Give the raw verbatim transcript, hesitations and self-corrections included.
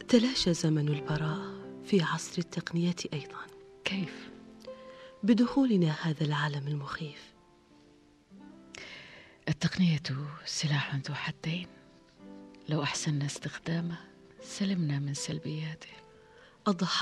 تلاشى زمن البراءة في عصر التقنية أيضا. كيف؟ بدخولنا هذا العالم المخيف. التقنية سلاح ذو حدين، لو أحسننا استخدامه سلمنا من سلبياته. أضحى